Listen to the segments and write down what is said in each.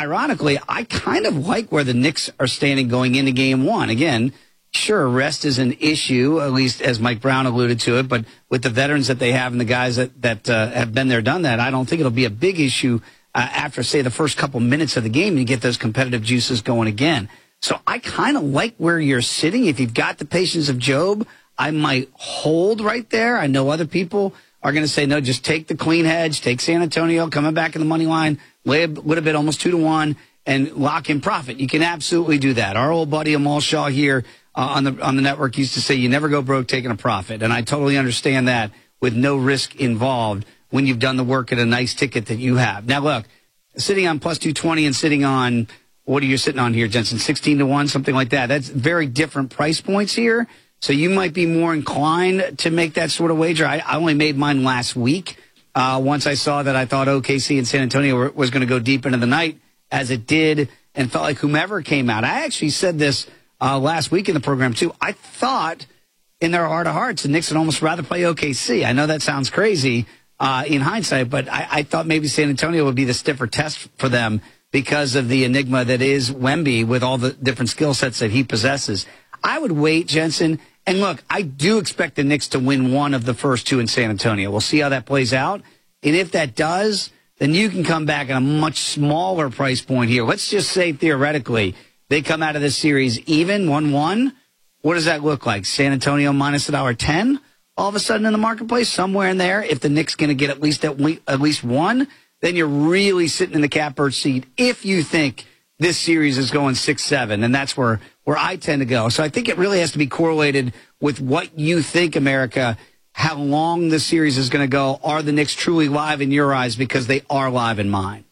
ironically, I kind of like where the Knicks are standing going into game one. Again, sure, rest is an issue, at least as Mike Brown alluded to it, but with the veterans that they have and the guys that have been there, done that, I don't think it'll be a big issue after, say, the first couple minutes of the game to get those competitive juices going again. So I kind of like where you're sitting. If you've got the patience of Job, I might hold right there. I know other people are going to say, no, just take the clean hedge, take San Antonio, coming back in the money line, lay a little bit, almost 2-1, and lock in profit. You can absolutely do that. Our old buddy Amal Shaw here on the network used to say, you never go broke taking a profit. And I totally understand that with no risk involved when you've done the work at a nice ticket that you have. Now, look, sitting on plus 220 and sitting on, what are you sitting on here, Jensen? 16-1, something like that. That's very different price points here. So you might be more inclined to make that sort of wager. I only made mine last week. Once I saw that I thought OKC and San Antonio was going to go deep into the night, as it did, and felt like whomever came out. I actually said this last week in the program, too. I thought in their heart of hearts the Knicks would almost rather play OKC. I know that sounds crazy in hindsight, but I thought maybe San Antonio would be the stiffer test for them because of the enigma that is Wemby with all the different skill sets that he possesses. I would wait, Jensen. And look, I do expect the Knicks to win one of the first two in San Antonio. We'll see how that plays out. And if that does, then you can come back at a much smaller price point here. Let's just say theoretically they come out of this series even, 1-1. What does that look like? San Antonio minus $1.10 all of a sudden in the marketplace, somewhere in there. If the Knicks going to get at least one, then you're really sitting in the catbird seat if you think this series is going 6-7, and that's where I tend to go. So I think it really has to be correlated with what you think, America, how long the series is going to go. Are the Knicks truly live in your eyes? Because they are live in mine.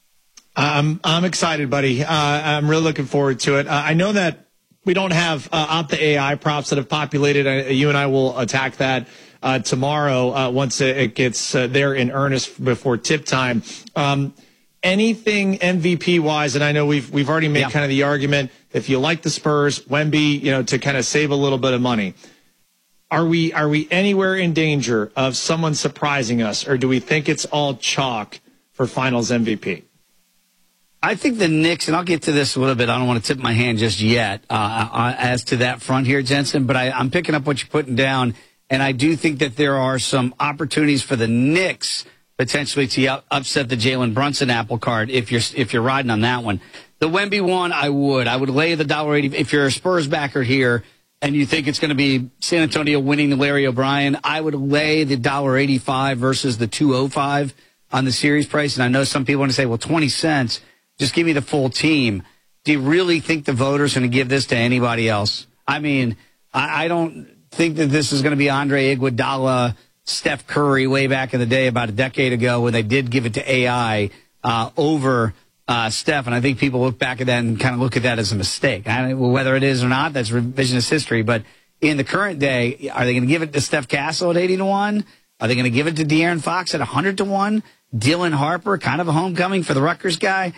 I'm excited, buddy. I'm really looking forward to it. I know that we don't have Opta AI props that have populated. You and I will attack that tomorrow once it gets there in earnest before tip time. Anything MVP wise, and I know we've already made kind of the argument, if you like the Spurs, Wemby, to kind of save a little bit of money. Are we anywhere in danger of someone surprising us, or do we think it's all chalk for Finals MVP? I think the Knicks, and I'll get to this a little bit. I don't want to tip my hand just yet as to that front here, Jensen, but I'm picking up what you're putting down, and I do think that there are some opportunities for the Knicks potentially to upset the Jalen Brunson apple cart if you're riding on that one. The Wemby one, I would lay the $1.80. If you're a Spurs backer here and you think it's going to be San Antonio winning the Larry O'Brien, I would lay the $1.85 versus the $2.05 on the series price. And I know some people want to say, well, 20 cents, just give me the full team. Do you really think the voters are going to give this to anybody else? I mean, I don't think that this is going to be Andre Iguodala, Steph Curry way back in the day about a decade ago when they did give it to AI over Steph. And I think people look back at that and kind of look at that as a mistake. Whether it is or not, that's revisionist history. But in the current day, are they going to give it to Steph Castle at 80-1? Are they going to give it to De'Aaron Fox at 100-1? Dylan Harper, kind of a homecoming for the Rutgers guy,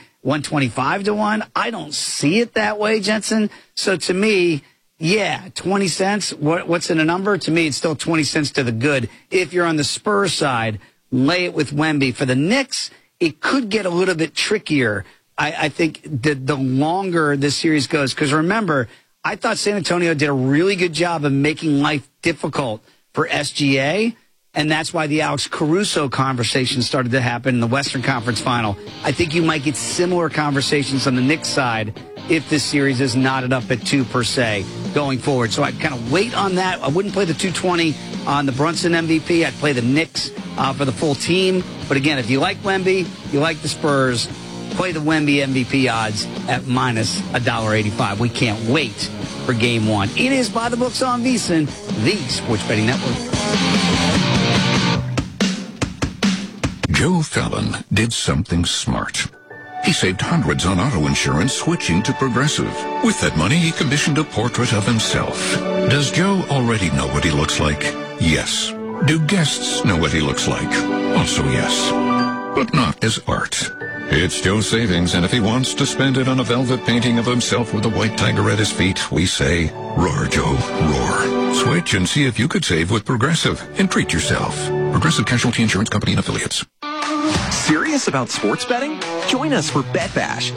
125-1? I don't see it that way, Jensen. So to me, yeah, 20 cents. What's in a number? To me, it's still 20 cents to the good. If you're on the Spurs side, lay it with Wemby. For the Knicks, it could get a little bit trickier. I think the longer this series goes, because remember, I thought San Antonio did a really good job of making life difficult for SGA, and that's why the Alex Caruso conversation started to happen in the Western Conference Final. I think you might get similar conversations on the Knicks side if this series is knotted up at 2 per se going forward. So I'd kind of wait on that. I wouldn't play the 220 on the Brunson MVP. I'd play the Knicks for the full team. But again, if you like Wemby, you like the Spurs, play the Wemby MVP odds at minus $1.85. We can't wait for game one. It is By the Books on VSiN, the Sports Betting Network. Joe Fallon did something smart. He saved hundreds on auto insurance switching to Progressive. With that money, he commissioned a portrait of himself. Does Joe already know what he looks like? Yes. Do guests know what he looks like? Also yes. But not as art. It's Joe's savings, and if he wants to spend it on a velvet painting of himself with a white tiger at his feet, we say, roar, Joe, roar. Switch and see if you could save with Progressive and treat yourself. Progressive Casualty Insurance Company and Affiliates. Serious about sports betting? Join us for Bet Bash,